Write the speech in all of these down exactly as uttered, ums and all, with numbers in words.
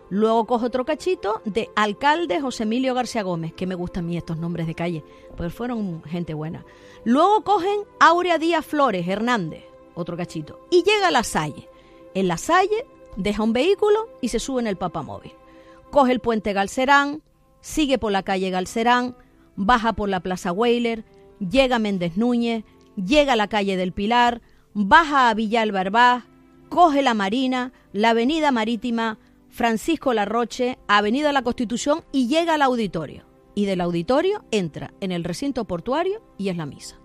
Luego coge otro cachito de alcalde José Emilio García Gómez, que me gustan a mí estos nombres de calle, porque fueron gente buena. Luego cogen Áurea Díaz Flores Hernández, otro cachito, y llega a La Salle. En La Salle deja un vehículo y se sube en el papamóvil. Coge el puente Galcerán, sigue por la calle Galcerán, baja por la Plaza Weyler, llega a Méndez Núñez, llega a la calle del Pilar, baja a Villalba Herbaz, coge la Marina, la Avenida Marítima, Francisco Larroche, Avenida La Constitución y llega al auditorio. Y del auditorio entra en el recinto portuario y es la misa.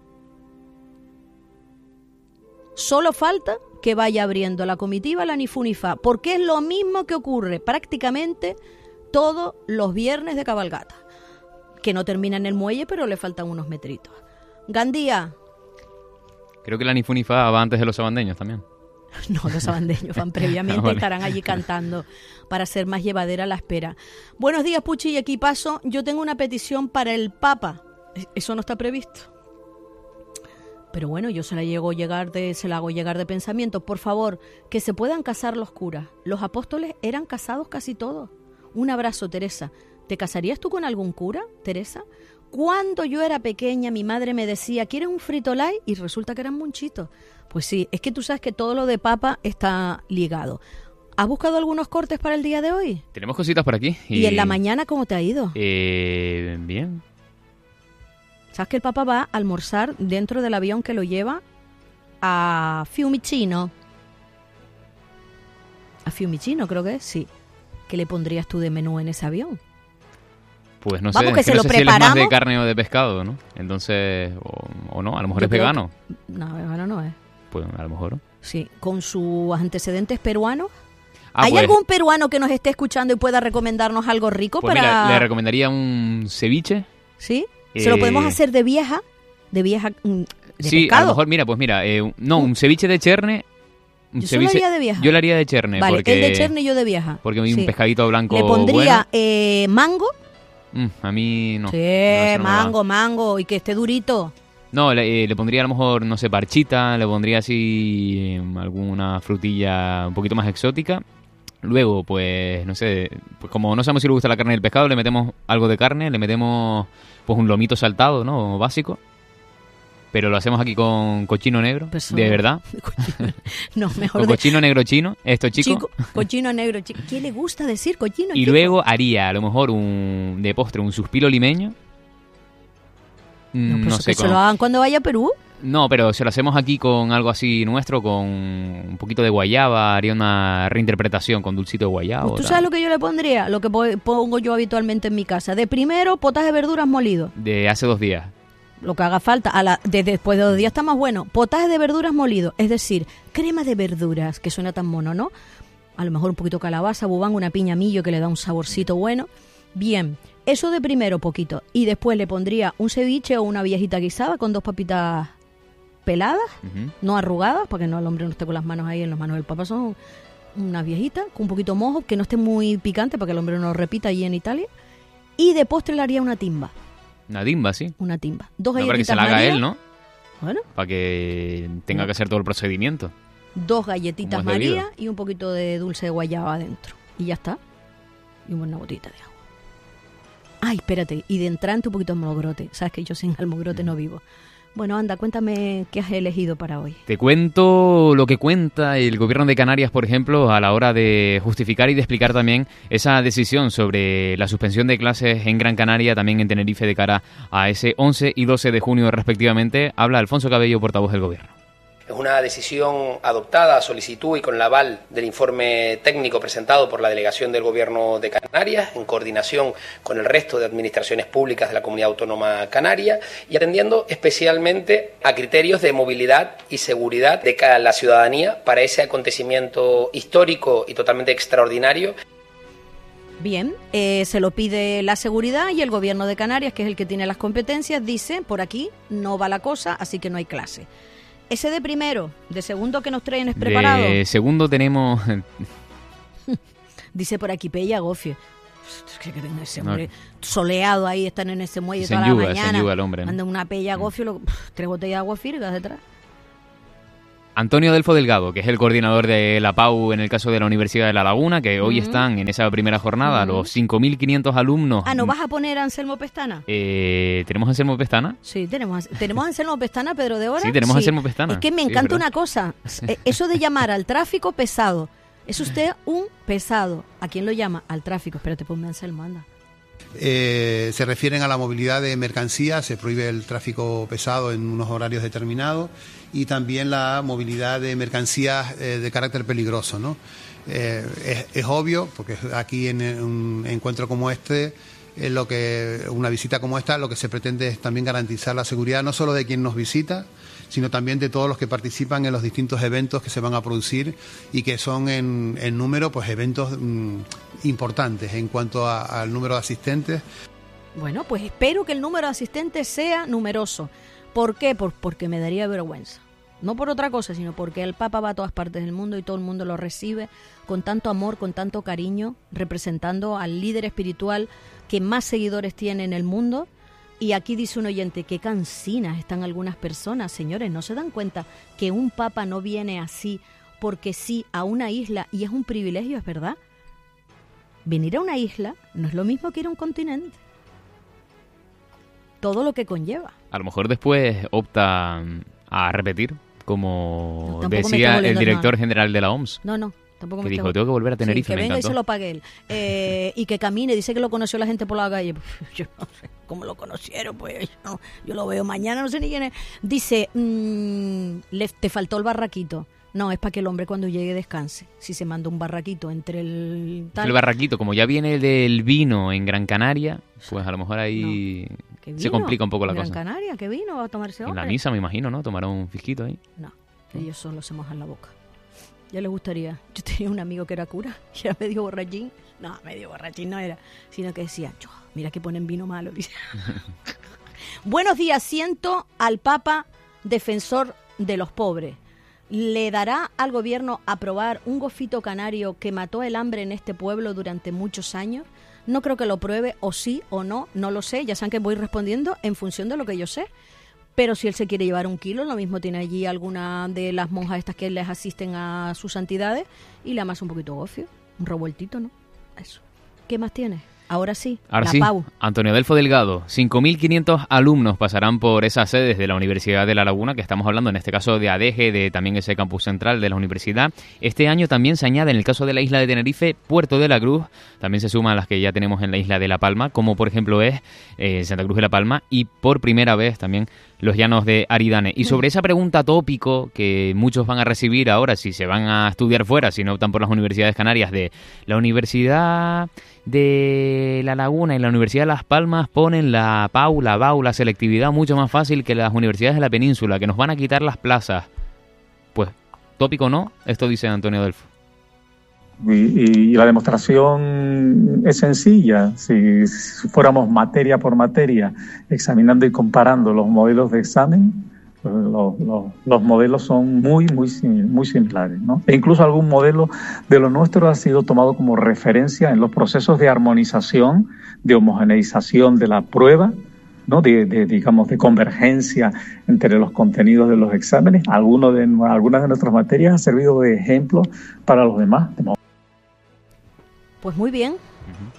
Solo falta que vaya abriendo la comitiva la Nifunifa, porque es lo mismo que ocurre prácticamente todos los viernes de cabalgata, que no termina en el muelle, pero le faltan unos metritos. Gandía. Creo que la Nifunifa va antes de los sabandeños también. No, los sabandeños van previamente, ah, vale. Estarán allí cantando para hacer más llevadera la espera. Buenos días, Puchi y equipazo. Yo tengo una petición para el Papa. Eso no está previsto. Pero bueno, yo se la, llego llegar de, se la hago llegar de pensamiento. Por favor, que se puedan casar los curas. Los apóstoles eran casados casi todos. Un abrazo, Teresa. ¿Te casarías tú con algún cura, Teresa? Cuando yo era pequeña, mi madre me decía, ¿quieres un fritolay? Y resulta que eran monchitos. Pues sí, es que tú sabes que todo lo de papa está ligado. ¿Has buscado algunos cortes para el día de hoy? Tenemos cositas por aquí. ¿Y, ¿Y en la mañana cómo te ha ido? Eh, bien. ¿Sabes que el Papa va a almorzar dentro del avión que lo lleva a Fiumicino? A Fiumicino creo que es, sí. ¿Qué le pondrías tú de menú en ese avión? Pues no Vamos, sé, que es se que no lo sé si él es preparamos. más de carne o de pescado, ¿no? Entonces, o, o no, a lo mejor Yo es creo vegano. que- No, vegano no es. Pues a lo mejor. Sí, con sus antecedentes peruanos. Ah, ¿Hay pues, algún peruano que nos esté escuchando y pueda recomendarnos algo rico pues para...? mira, le recomendaría un ceviche. ¿Sí? ¿Se lo Eh, podemos hacer de vieja? ¿De vieja mm, de Sí, pescado? a lo mejor, mira, pues mira, eh, no, un ceviche de cherne. Un Yo solo ceviche, haría de vieja. Yo le haría de cherne. Vale, porque, el de cherne y yo de vieja. Porque un Sí. pescadito blanco Le pondría bueno. eh, mango. Mm, a mí no. sí, No, eso no me va. mango, mango. Y que esté durito. No, le, eh, le pondría a lo mejor, no sé, parchita, le pondría así eh, alguna frutilla un poquito más exótica. Luego, pues, no sé, pues como no sabemos si le gusta la carne del pescado, le metemos algo de carne, le metemos pues un lomito saltado, ¿no? Básico. Pero lo hacemos aquí con cochino negro, Pues, de verdad. Cochino- no, mejor Con de... cochino negro chino, esto chico. Chico, cochino negro. Chico. ¿Qué le gusta decir cochino Y chico? luego haría a lo mejor un de postre un suspiro limeño. No, Mm, pues no que sé se con- lo hagan cuando vaya a Perú. No, pero si lo hacemos aquí con algo así nuestro, con un poquito de guayaba, haría una reinterpretación con dulcito de guayaba. Pues, ¿tú sabes lo que yo le pondría? Lo que po- pongo yo habitualmente en mi casa. De primero, potaje de verduras molido. De hace dos días. Lo que haga falta. A la, de, después de dos días está más bueno. Potaje de verduras molido. Es decir, crema de verduras, que suena tan mono, ¿no? A lo mejor un poquito calabaza, bubán, una piña millo que le da un saborcito bueno. Bien, eso de primero poquito. Y después le pondría un ceviche o una viejita guisada con dos papitas peladas, Ujú. no arrugadas, para que no el hombre no esté con las manos ahí en las manos del papá. Son unas viejitas con un poquito mojo, que no esté muy picante para que el hombre no lo repita allí en Italia. Y de postre le haría una timba. Una dimba, sí. Una timba. Dos No, para que galletitas se la haga María. él, ¿no? Bueno, Para que tenga que hacer todo el procedimiento. dos galletitas Como es debido. María y un poquito de dulce de guayaba adentro. Y ya está. Y una botita de agua. Ay, espérate. Y de entrante un poquito de almogrote. Sabes que yo sin almogrote no vivo. Bueno, anda, cuéntame qué has elegido para hoy. Te cuento lo que cuenta el gobierno de Canarias, por ejemplo, a la hora de justificar y de explicar también esa decisión sobre la suspensión de clases en Gran Canaria, también en Tenerife, de cara a ese once y doce de junio respectivamente. Habla Alfonso Cabello, portavoz del gobierno. Es una decisión adoptada a solicitud y con el aval del informe técnico presentado por la Delegación del Gobierno de Canarias, en coordinación con el resto de administraciones públicas de la Comunidad Autónoma Canaria y atendiendo especialmente a criterios de movilidad y seguridad de cada- la ciudadanía para ese acontecimiento histórico y totalmente extraordinario. Bien, eh, se lo pide la seguridad y el gobierno de Canarias, que es el que tiene las competencias, dice, por aquí no va la cosa, así que no hay clase. Ese de primero, de segundo que nos traen es preparado. De segundo tenemos... Dice por aquí Pella Gofio. Que venga ese No. hombre soleado ahí, están en ese muelle Se toda enyuga, la se mañana. enyuga el hombre, ¿no? Anda una Pella Gofio, lo- pff, tres botellas de agua firgas detrás. Antonio Delfo Delgado, que es el coordinador de la P A U en el caso de la Universidad de La Laguna, que hoy uh-huh. están en esa primera jornada, uh-huh. los cinco mil quinientos alumnos. Ah, ¿no vas a poner a Anselmo Pestana? Eh, ¿Tenemos a Anselmo Pestana? Sí, tenemos, tenemos a Anselmo Pestana, Pedro de Hora. Sí, tenemos a Anselmo Pestana. Es que me encanta sí, una cosa, eso de llamar al tráfico pesado. Es usted un pesado. ¿A quién lo llama? Al tráfico. Espérate, ponme a Anselmo, anda. Eh, se refieren a la movilidad de mercancías, se prohíbe el tráfico pesado en unos horarios determinados y también la movilidad de mercancías eh, de carácter peligroso, ¿no? Eh, es, es obvio, porque aquí en un encuentro como este, en lo que una visita como esta, lo que se pretende es también garantizar la seguridad no solo de quien nos visita, sino también de todos los que participan en los distintos eventos que se van a producir y que son en, en número, pues eventos mmm, importantes en cuanto a, al número de asistentes. Bueno, pues espero que el número de asistentes sea numeroso. ¿Por qué? Por, porque me daría vergüenza. No por otra cosa, sino porque el Papa va a todas partes del mundo y todo el mundo lo recibe con tanto amor, con tanto cariño, representando al líder espiritual que más seguidores tiene en el mundo. Y aquí dice un oyente, qué cansinas están algunas personas. Señores, ¿no se dan cuenta que un papa no viene así porque sí a una isla y es un privilegio, es verdad? Venir a una isla no es lo mismo que ir a un continente. Todo lo que conlleva. A lo mejor después opta a repetir, como no, decía el director mal. general de la O M S. No, no. Tampoco que me dijo, está... tengo que volver a Tenerife. Sí, que venga me y se lo pague él. Eh, y que camine, dice que lo conoció la gente por la calle. Yo no sé cómo lo conocieron, pues yo, yo lo veo mañana, no sé ni quién es. Dice, mmm, le, te faltó el barraquito. No, es para que el hombre cuando llegue descanse. Si se manda un barraquito entre el... Tal... El barraquito, como ya viene del vino en Gran Canaria, pues a lo mejor ahí no. se complica un poco la Gran cosa. ¿Gran Canaria? ¿Qué vino va a tomarse hombre? En la misa, me imagino, ¿no? Tomará un fisquito ahí. No, ellos solo se mojan la boca. Ya les gustaría. Yo tenía un amigo que era cura y era medio borrachín. No, medio borrachín no era, sino que decía, mira que ponen vino malo. Buenos días, siento al Papa defensor de los pobres. ¿Le dará al gobierno aprobar un gofito canario que mató el hambre en este pueblo durante muchos años? No creo que lo pruebe, o sí o no, no lo sé. Ya saben que voy respondiendo en función de lo que yo sé. Pero si él se quiere llevar un kilo, lo mismo tiene allí alguna de las monjas estas que les asisten a sus santidades y le amasa un poquito gofio, un revueltito, ¿no? Eso. ¿Qué más tiene? Ahora sí, Ahora la sí, P A U. Antonio Delfo Delgado, cinco mil quinientos alumnos pasarán por esas sedes de la Universidad de La Laguna, que estamos hablando en este caso de A D G, de también ese campus central de la universidad. Este año también se añade en el caso de la isla de Tenerife, Puerto de la Cruz, también se suman las que ya tenemos en la isla de La Palma, como por ejemplo es eh, Santa Cruz de La Palma, y por primera vez también los llanos de Aridane. Y sobre esa pregunta tópico que muchos van a recibir ahora si se van a estudiar fuera, si no optan por las universidades canarias, de la Universidad de La Laguna y la Universidad de Las Palmas ponen la P A U, la B A U, la selectividad mucho más fácil que las universidades de la península, que nos van a quitar las plazas. Pues, tópico no, esto dice Antonio Delfo. Y, y la demostración es sencilla. Si, si fuéramos materia por materia examinando y comparando los modelos de examen, pues los, los, los modelos son muy muy muy similares, ¿no? E incluso algún modelo de lo nuestro ha sido tomado como referencia en los procesos de armonización, de homogeneización de la prueba, ¿no? De, de digamos de convergencia entre los contenidos de los exámenes. Alguno de algunas de nuestras materias ha servido de ejemplo para los demás. Pues muy bien. Uh-huh.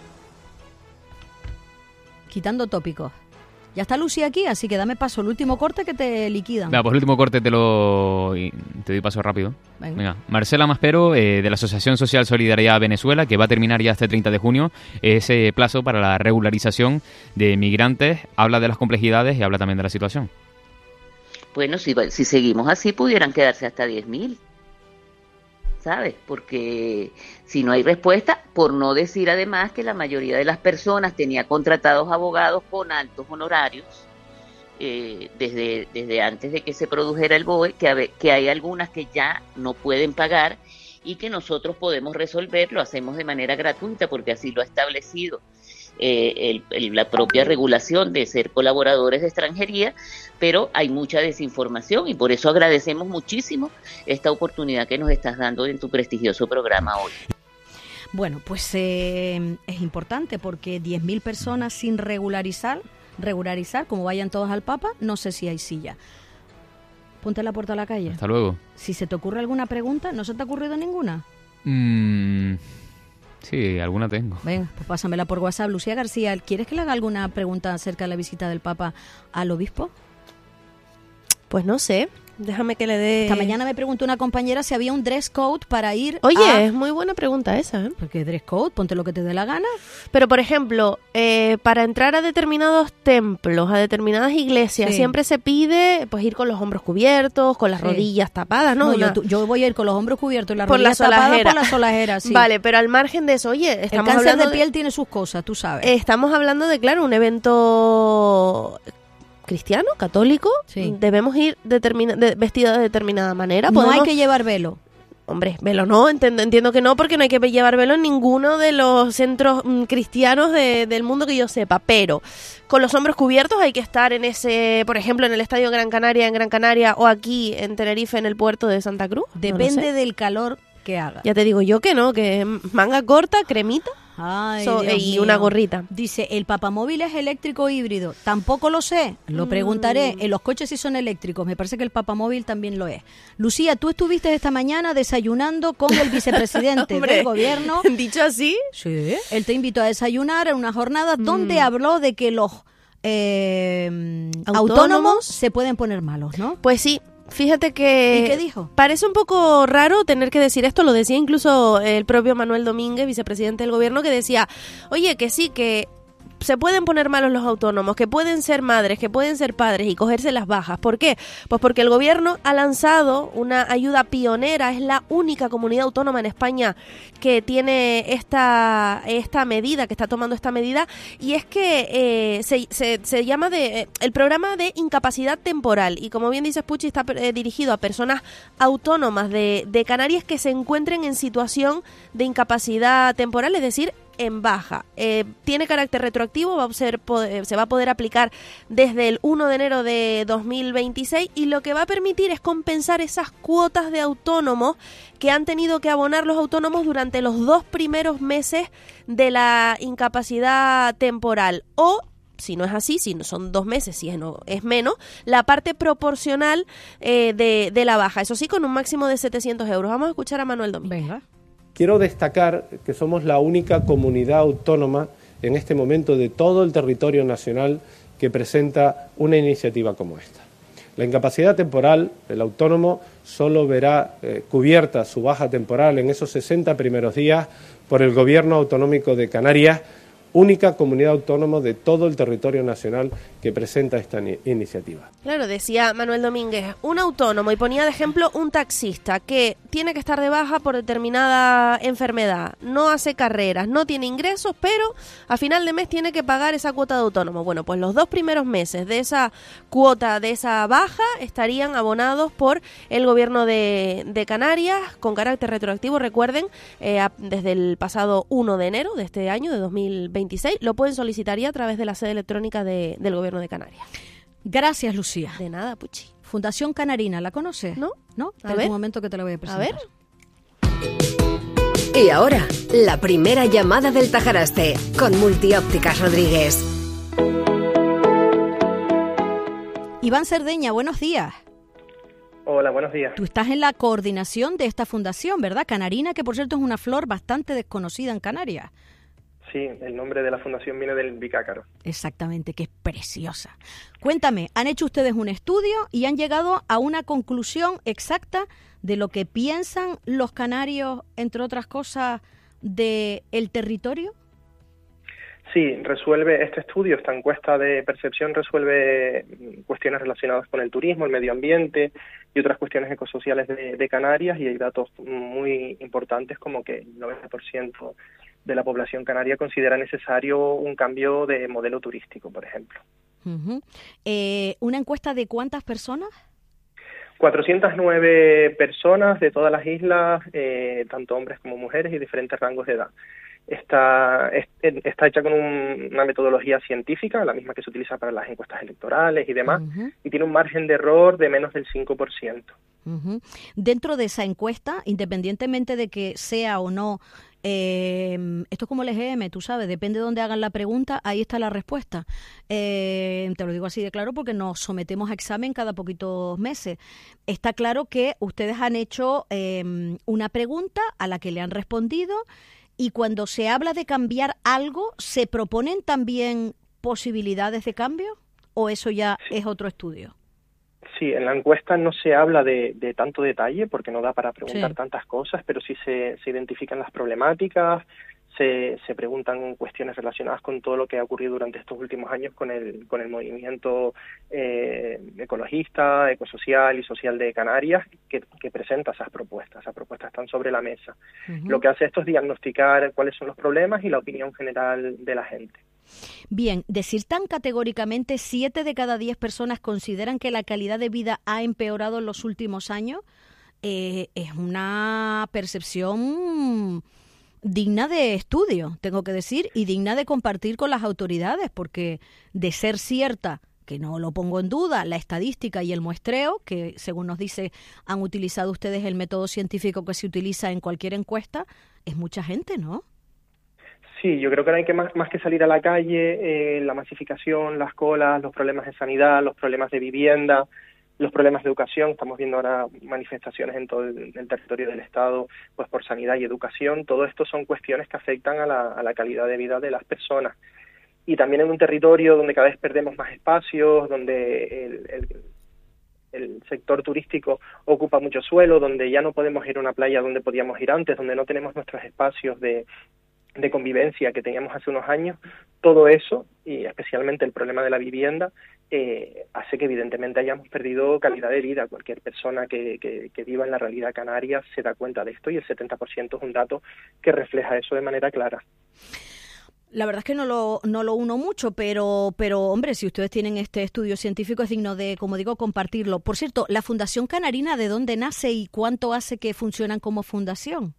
Quitando tópicos. Ya está Lucy aquí, así que dame paso. El último corte que te liquidan. Venga, pues el último corte te lo te doy paso rápido. Venga. Venga. Marcela Maspero, eh, de la Asociación Social Solidaridad Venezuela, que va a terminar ya este treinta de junio ese plazo para la regularización de migrantes. Habla de las complejidades y habla también de la situación. Bueno, si, si seguimos así, pudieran quedarse hasta diez mil. ¿Sabes? Porque si no hay respuesta, por no decir además que la mayoría de las personas tenía contratados abogados con altos honorarios eh, desde, desde antes de que se produjera el B O E, que, a, que hay algunas que ya no pueden pagar y que nosotros podemos resolver, lo hacemos de manera gratuita porque así lo ha establecido eh, el, el, la propia regulación de ser colaboradores de extranjería, pero hay mucha desinformación y por eso agradecemos muchísimo esta oportunidad que nos estás dando en tu prestigioso programa hoy. Bueno, pues eh, es importante porque diez mil personas sin regularizar, regularizar, como vayan todos al Papa, no sé si hay silla. Ponte la puerta a la calle. Hasta luego. Si se te ocurre alguna pregunta, ¿no se te ha ocurrido ninguna? Mm, sí, alguna tengo. Venga, pues pásamela por WhatsApp. Lucía García, ¿quieres que le haga alguna pregunta acerca de la visita del Papa al obispo? Pues no sé. Déjame que le dé... Esta mañana me preguntó una compañera si había un dress code para ir Oye, a... es muy buena pregunta esa, ¿eh? ¿Por qué dress code? Ponte lo que te dé la gana. Pero, por ejemplo, eh, para entrar a determinados templos, a determinadas iglesias, Sí. siempre se pide pues ir con los hombros cubiertos, con las Sí. rodillas tapadas, ¿no? No, Una- yo, tu- yo voy a ir con los hombros cubiertos y las Por la rodillas tapadas solajera. por la solajera, sí. Vale, pero al margen de eso, oye, El estamos cáncer hablando de piel tiene sus cosas, tú sabes. Estamos hablando de, claro, un evento cristiano, católico. Sí. Debemos ir determina de, vestidos de determinada manera. no hay Podemos- que llevar velo. Hombre, velo no, entiendo, entiendo que no, porque no hay que llevar velo en ninguno de los centros mm, cristianos de- del mundo que yo sepa, pero con los hombros cubiertos hay que estar en ese, por ejemplo, en el Estadio Gran Canaria, en Gran Canaria, o aquí en Tenerife, en el puerto de Santa Cruz. No lo Depende sé. del calor que haga. Ya te digo yo que no, que manga corta, cremita Ay, so- Dios y mío. una gorrita. Dice, ¿el papamóvil es eléctrico o híbrido? Tampoco lo sé, lo preguntaré. En los coches sí son eléctricos, me parece que el papamóvil también lo es. Lucía, tú estuviste esta mañana desayunando con el vicepresidente Hombre, del gobierno. Dicho así, Sí. Él te invitó a desayunar en una jornada donde habló de que los eh, autónomos. Autónomos se pueden poner malos, ¿no? pues sí. Fíjate que... ¿Y qué dijo? Parece un poco raro tener que decir esto, lo decía incluso el propio Manuel Domínguez, vicepresidente del gobierno, que decía, oye, que sí, que se pueden poner malos los autónomos, que pueden ser madres, que pueden ser padres y cogerse las bajas. ¿Por qué? Pues porque el gobierno ha lanzado una ayuda pionera, es la única comunidad autónoma en España que tiene esta, esta medida, que está tomando esta medida, y es que eh, se, se, se llama de, eh, el programa de incapacidad temporal, y como bien dices, Puchi, está eh, dirigido a personas autónomas de, de Canarias que se encuentren en situación de incapacidad temporal, es decir, en baja. Eh, tiene carácter retroactivo, va a ser, po- se va a poder aplicar desde el primero de enero de dos mil veintiséis, y lo que va a permitir es compensar esas cuotas de autónomos que han tenido que abonar los autónomos durante los dos primeros meses de la incapacidad temporal, o si no es así, si no son dos meses, si es, no, es menos, la parte proporcional eh, de, de la baja. Eso sí, con un máximo de setecientos euros. Vamos a escuchar a Manuel Domínguez. Venga. Quiero destacar que somos la única comunidad autónoma en este momento de todo el territorio nacional que presenta una iniciativa como esta. La incapacidad temporal, el autónomo solo verá eh, cubierta su baja temporal en esos sesenta primeros días por el Gobierno Autonómico de Canarias, única comunidad autónoma de todo el territorio nacional que presenta esta ni- iniciativa. Claro, decía Manuel Domínguez, un autónomo, y ponía de ejemplo un taxista que tiene que estar de baja por determinada enfermedad, no hace carreras, no tiene ingresos, pero a final de mes tiene que pagar esa cuota de autónomo. Bueno, pues los dos primeros meses de esa cuota, de esa baja, estarían abonados por el gobierno de, de Canarias, con carácter retroactivo, recuerden, eh, a- desde el pasado primero de enero de este año, de dos mil veintiséis, lo pueden solicitar ya a través de la sede electrónica de- del gobierno de Canarias. Gracias, Lucía. De nada, Puchi. Fundación Canarina, ¿la conoces? No. ¿No? A Espera ver. un momento que te la voy a A presentar. ver. Y ahora, la primera llamada del Tajaraste con Multiópticas Rodríguez. Iván Cerdeña, buenos días. Hola, buenos días. Tú estás en la coordinación de esta fundación, ¿verdad? Canarina, que por cierto es una flor bastante desconocida en Canarias. Sí, el nombre de la fundación viene del bicácaro. Exactamente, que es preciosa. Cuéntame, ¿han hecho ustedes un estudio y han llegado a una conclusión exacta de lo que piensan los canarios, entre otras cosas, del territorio? Sí, resuelve este estudio, esta encuesta de percepción resuelve cuestiones relacionadas con el turismo, el medio ambiente y otras cuestiones ecosociales de, de Canarias, y hay datos muy importantes como que el noventa por ciento de la población canaria considera necesario un cambio de modelo turístico, por ejemplo. Uh-huh. eh, ¿Una encuesta de cuántas personas? cuatrocientas nueve personas de todas las islas, eh, tanto hombres como mujeres y diferentes rangos de edad. Está, es, está hecha con un, una metodología científica, la misma que se utiliza para las encuestas electorales y demás, Uh-huh. y tiene un margen de error de menos del cinco por ciento. Uh-huh. Dentro de esa encuesta, independientemente de que sea o no Eh, esto es como el E G M, tú sabes, depende de dónde hagan la pregunta, ahí está la respuesta. Eh, te lo digo así de claro porque nos sometemos a examen cada poquitos meses. Está claro que ustedes han hecho eh, una pregunta a la que le han respondido, y cuando se habla de cambiar algo, ¿se proponen también posibilidades de cambio o eso ya es otro estudio? Sí, en la encuesta no se habla de, de tanto detalle porque no da para preguntar sí. tantas cosas, pero sí se, se identifican las problemáticas, se, se preguntan cuestiones relacionadas con todo lo que ha ocurrido durante estos últimos años con el, con el movimiento eh, ecologista, ecosocial y social de Canarias, que, que presenta esas propuestas. Esas propuestas están sobre la mesa. Uh-huh. Lo que hace esto es diagnosticar cuáles son los problemas y la opinión general de la gente. Bien, decir tan categóricamente siete de cada diez personas consideran que la calidad de vida ha empeorado en los últimos años eh, es una percepción digna de estudio, tengo que decir, y digna de compartir con las autoridades, porque de ser cierta, que no lo pongo en duda, la estadística y el muestreo, que según nos dice han utilizado ustedes el método científico que se utiliza en cualquier encuesta, es mucha gente, ¿no? Sí, yo creo que no hay que más, más que salir a la calle, eh, la masificación, las colas, los problemas de sanidad, los problemas de vivienda, los problemas de educación. Estamos viendo ahora manifestaciones en todo el, el territorio del Estado, pues por sanidad y educación. Todo esto son cuestiones que afectan a la, a la calidad de vida de las personas. Y también en un territorio donde cada vez perdemos más espacios, donde el, el, el sector turístico ocupa mucho suelo, donde ya no podemos ir a una playa donde podíamos ir antes, donde no tenemos nuestros espacios de de convivencia que teníamos hace unos años. Todo eso, y especialmente el problema de la vivienda, eh, hace que evidentemente hayamos perdido calidad de vida. Cualquier persona que, que, que viva en la realidad canaria se da cuenta de esto, y el setenta por ciento es un dato que refleja eso de manera clara. La verdad es que no lo, no lo uno mucho, pero, pero hombre, si ustedes tienen este estudio científico es digno de, como digo, compartirlo. Por cierto, ¿la Fundación Canarina de dónde nace y cuánto hace que funcionan como fundación?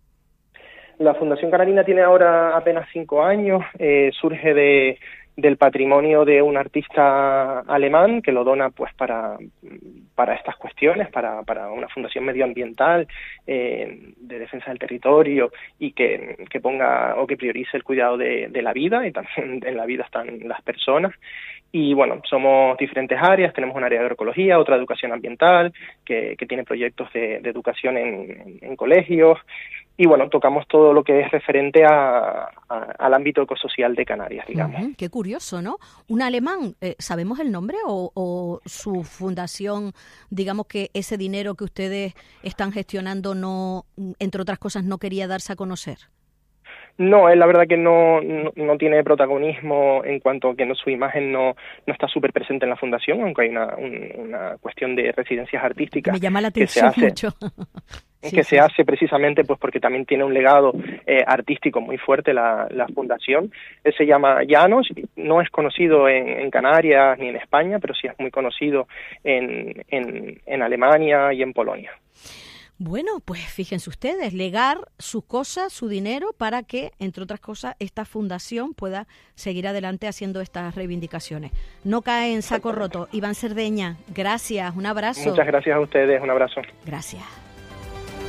La Fundación Canarina tiene ahora apenas cinco años, eh, surge de, del patrimonio de un artista alemán que lo dona pues para, para estas cuestiones, para, para una fundación medioambiental eh, de defensa del territorio y que, que ponga o que priorice el cuidado de, de la vida, y también en la vida están las personas. Y bueno, somos diferentes áreas, tenemos un área de agroecología, otra de educación ambiental, que, que tiene proyectos de, de educación en, en, en colegios. Y bueno, tocamos todo lo que es referente a, a, al ámbito ecosocial de Canarias, digamos. Uh-huh, qué curioso, ¿no? Un alemán, eh, ¿sabemos el nombre o, o su fundación, digamos que ese dinero que ustedes están gestionando no, entre otras cosas, no quería darse a conocer? No, es la verdad que no, no, no tiene protagonismo en cuanto a que no, su imagen no, no está súper presente en la fundación, aunque hay una, un, una cuestión de residencias artísticas. Me llama la atención que se hace, mucho. sí, que sí. se hace precisamente pues porque también tiene un legado eh, artístico muy fuerte la, la fundación. Él se llama Janos, no es conocido en, en Canarias ni en España, pero sí es muy conocido en, en, en Alemania y en Polonia. Bueno, pues fíjense ustedes, legar sus cosas, su dinero, para que, entre otras cosas, esta fundación pueda seguir adelante haciendo estas reivindicaciones. No cae en saco roto. Iván Cerdeña, gracias, un abrazo. Muchas gracias a ustedes, un abrazo. Gracias.